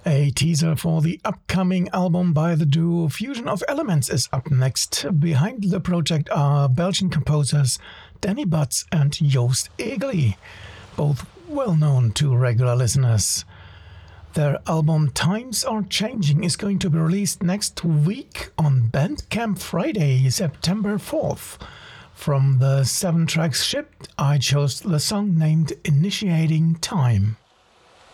A teaser for the upcoming album by the duo Fusion of Elements is up next. Behind the project are Belgian composers Danny Butts and Joost Egeli, both well known to regular listeners. Their album Times Are Changing is going to be released next week on Bandcamp Friday, September 4th. From the 7 tracks shipped, I chose the song named Initiating Time.